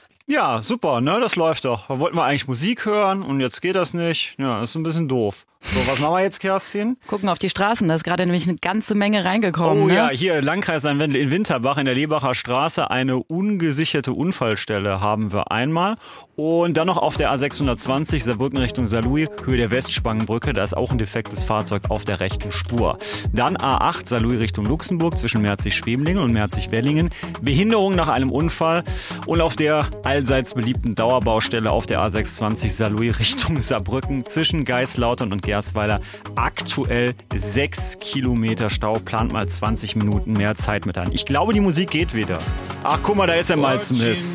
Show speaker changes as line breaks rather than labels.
Ja, super, ne? Das läuft doch. Da wollten wir eigentlich Musik hören und jetzt geht das nicht. Ja, das ist ein bisschen doof. So, was machen wir jetzt, Kerstin?
Gucken auf die Straßen, da ist gerade nämlich eine ganze Menge reingekommen.
Oh
ne?
ja, hier Landkreis Rhein-Wendel in Winterbach in der Lebacher Straße eine ungesicherte Unfallstelle haben wir einmal. Und dann noch auf der A620 Saarbrücken Richtung Saarlouis, Höhe der Westspangenbrücke. Da ist auch ein defektes Fahrzeug auf der rechten Spur. Dann A8 Saarlouis Richtung Luxemburg zwischen Merzig-Schwemlingen und Merzig-Wellingen. Behinderung nach einem Unfall. Und auf der allseits beliebten Dauerbaustelle auf der A620 Saarlouis Richtung Saarbrücken zwischen Geislautern und Gersweiler aktuell 6 Kilometer Stau. Plant mal 20 Minuten mehr Zeit mit an. Ich glaube, die Musik geht wieder. Ach, guck mal, da ist der Miles Smith.